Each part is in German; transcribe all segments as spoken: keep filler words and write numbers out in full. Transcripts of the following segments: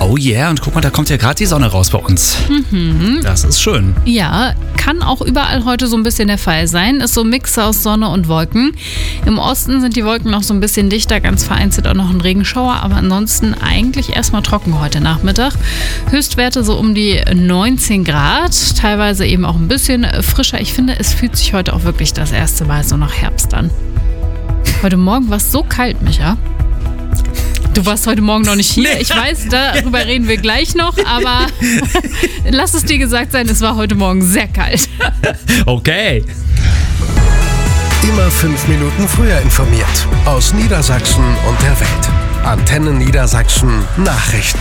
Oh yeah, und guck mal, da kommt ja gerade die Sonne raus bei uns. Mhm. Das ist schön. Ja, kann auch überall heute so ein bisschen der Fall sein. Ist so ein Mix aus Sonne und Wolken. Im Osten sind die Wolken noch so ein bisschen dichter, ganz vereinzelt auch noch ein Regenschauer, aber ansonsten eigentlich erstmal trocken heute Nachmittag. Höchstwerte so um die neunzehn Grad, teilweise eben auch ein bisschen frischer. Ich finde, es fühlt sich heute auch wirklich das erste Mal so nach Herbst an. Heute Morgen war es so kalt, Micha. Du warst heute Morgen noch nicht hier. Ich weiß, darüber reden wir gleich noch, aber lass es dir gesagt sein, es war heute Morgen sehr kalt. Okay. Immer fünf Minuten früher informiert. Aus Niedersachsen und der Welt. Antenne Niedersachsen Nachrichten.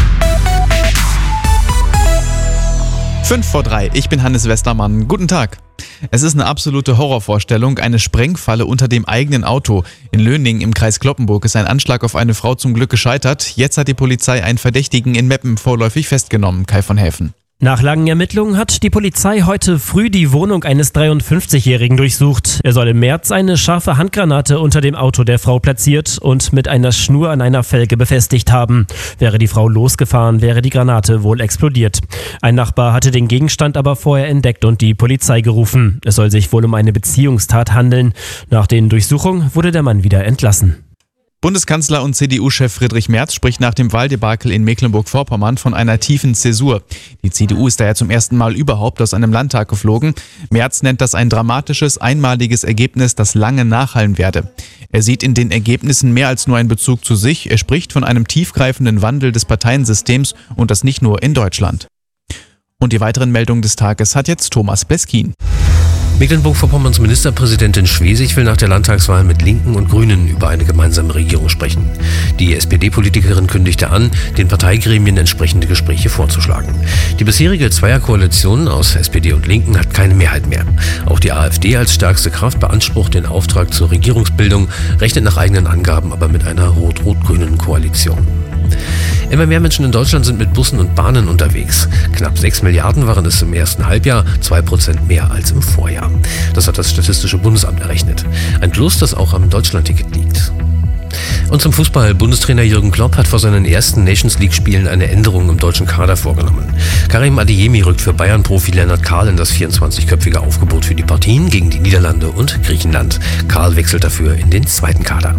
Fünf vor drei, ich bin Hannes Westermann. Guten Tag. Es ist eine absolute Horrorvorstellung, eine Sprengfalle unter dem eigenen Auto. In Löning im Kreis Cloppenburg ist ein Anschlag auf eine Frau zum Glück gescheitert. Jetzt hat die Polizei einen Verdächtigen in Meppen vorläufig festgenommen. Kai von Häfen. Nach langen Ermittlungen hat die Polizei heute früh die Wohnung eines dreiundfünfzigjährigen durchsucht. Er soll im März eine scharfe Handgranate unter dem Auto der Frau platziert und mit einer Schnur an einer Felge befestigt haben. Wäre die Frau losgefahren, wäre die Granate wohl explodiert. Ein Nachbar hatte den Gegenstand aber vorher entdeckt und die Polizei gerufen. Es soll sich wohl um eine Beziehungstat handeln. Nach den Durchsuchungen wurde der Mann wieder entlassen. Bundeskanzler und C D U-Chef Friedrich Merz spricht nach dem Wahldebakel in Mecklenburg-Vorpommern von einer tiefen Zäsur. Die C D U ist daher zum ersten Mal überhaupt aus einem Landtag geflogen. Merz nennt das ein dramatisches, einmaliges Ergebnis, das lange nachhallen werde. Er sieht in den Ergebnissen mehr als nur einen Bezug zu sich. Er spricht von einem tiefgreifenden Wandel des Parteiensystems und das nicht nur in Deutschland. Und die weiteren Meldungen des Tages hat jetzt Thomas Beskin. Mecklenburg-Vorpommerns Ministerpräsidentin Schwesig will nach der Landtagswahl mit Linken und Grünen über eine gemeinsame Regierung sprechen. Die S P D-Politikerin kündigte an, den Parteigremien entsprechende Gespräche vorzuschlagen. Die bisherige Zweierkoalition aus S P D und Linken hat keine Mehrheit mehr. Auch die AfD als stärkste Kraft beansprucht den Auftrag zur Regierungsbildung, rechnet nach eigenen Angaben aber mit einer rot-rot-grünen Koalition. Immer mehr Menschen in Deutschland sind mit Bussen und Bahnen unterwegs. Knapp sechs Milliarden waren es im ersten Halbjahr, zwei Prozent mehr als im Vorjahr. Das hat das Statistische Bundesamt errechnet. Ein Plus, das auch am Deutschlandticket liegt. Und zum Fußball. Bundestrainer Jürgen Klopp hat vor seinen ersten Nations-League-Spielen eine Änderung im deutschen Kader vorgenommen. Karim Adeyemi rückt für Bayern-Profi Lennart Kahl in das vierundzwanzigköpfige Aufgebot für die Partien gegen die Niederlande und Griechenland. Kahl wechselt dafür in den zweiten Kader.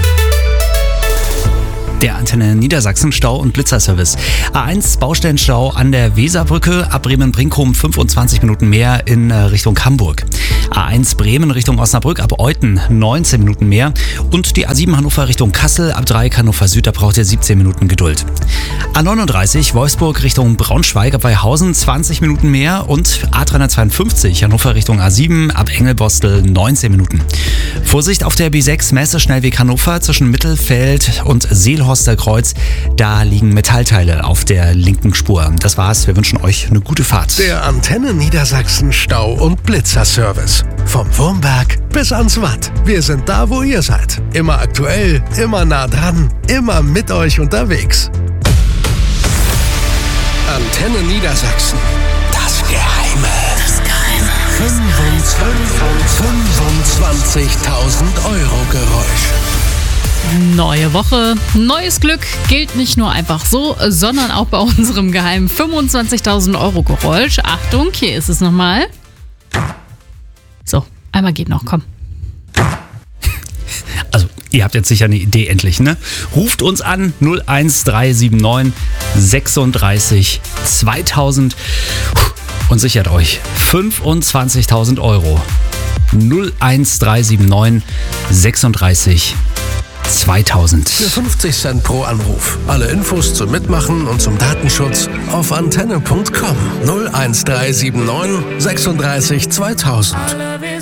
Der Antenne Niedersachsen Stau- und Blitzerservice. A eins Baustellenstau an der Weserbrücke, ab Bremen-Brinkum fünfundzwanzig Minuten mehr in Richtung Hamburg. A eins Bremen Richtung Osnabrück, ab Euthen neunzehn Minuten mehr. Und die A sieben Hannover Richtung Kassel, ab Dreieck Hannover Süd, da braucht ihr siebzehn Minuten Geduld. A neununddreißig Wolfsburg Richtung Braunschweig, ab Weihausen zwanzig Minuten mehr. Und A dreihundertzweiundfünfzig Hannover Richtung A sieben, ab Engelbostel neunzehn Minuten. Vorsicht auf der B sechs Messe-Schnellweg Hannover zwischen Mittelfeld und Seelhorster-Kreuz. Da liegen Metallteile auf der linken Spur. Das war's. Wir wünschen euch eine gute Fahrt. Der Antenne Niedersachsen Stau- und Blitzerservice. Vom Wurmberg bis ans Watt. Wir sind da, wo ihr seid. Immer aktuell, immer nah dran, immer mit euch unterwegs. Antenne Niedersachsen. Das Geheime. Das Geheime. fünfundzwanzigtausend Euro Geräusch. Neue Woche, neues Glück gilt nicht nur einfach so, sondern auch bei unserem geheimen fünfundzwanzigtausend Euro Geräusch. Achtung, hier ist es nochmal. So, einmal geht noch, komm. Also, ihr habt jetzt sicher eine Idee endlich, ne? Ruft uns an null eins drei sieben neun sechsunddreißig zweitausend und sichert euch fünfundzwanzigtausend Euro. null eins drei sieben neun sechsunddreißig zweitausend. Für fünfzig Cent pro Anruf. Alle Infos zum Mitmachen und zum Datenschutz auf antenne punkt com. null eins drei sieben neun sechsunddreißig zweitausend.